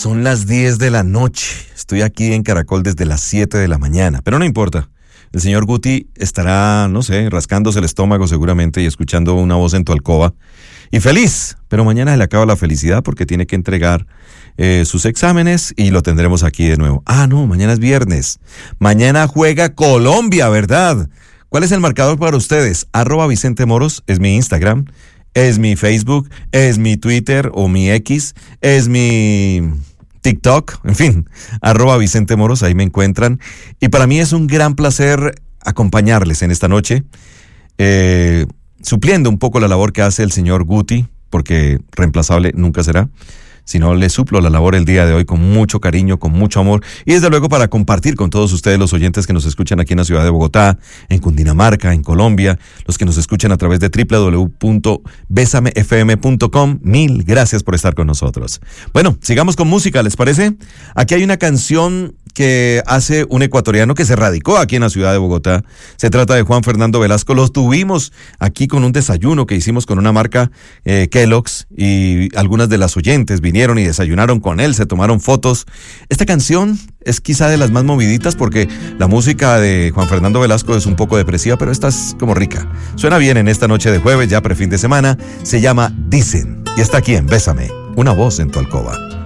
Son las 10 de la noche. Estoy aquí en Caracol desde las 7 de la mañana, pero no importa. El señor Guti estará, no sé, rascándose el estómago seguramente y escuchando una voz en tu alcoba. Y feliz, pero mañana se le acaba la felicidad porque tiene que entregar sus exámenes y lo tendremos aquí de nuevo. Ah, no, mañana es viernes. Mañana juega Colombia, ¿verdad? ¿Cuál es el marcador para ustedes? @VicenteMoros es mi Instagram, es mi Facebook, es mi Twitter o mi X, es mi TikTok, en fin, @VicenteMoros, ahí me encuentran. Y para mí es un gran placer acompañarles en esta noche, supliendo un poco la labor que hace el señor Guti, porque reemplazable nunca será, sino le suplo la labor el día de hoy con mucho cariño, con mucho amor y desde luego para compartir con todos ustedes los oyentes que nos escuchan aquí en la ciudad de Bogotá, en Cundinamarca, en Colombia, los que nos escuchan a través de www.besamefm.com. Mil gracias por estar con nosotros. Bueno, sigamos con música, ¿les parece? Aquí hay una canción que hace un ecuatoriano que se radicó aquí en la ciudad de Bogotá. Se trata de Juan Fernando Velasco. Los tuvimos aquí con un desayuno que hicimos con una marca Kellogg's y algunas de las oyentes vinieron y desayunaron con él, se tomaron fotos. Esta canción es quizá de las más moviditas porque la música de Juan Fernando Velasco es un poco depresiva, pero esta es como rica. Suena bien en esta noche de jueves, ya prefin de semana. Se llama Dicen y está aquí en Bésame, una voz en tu alcoba.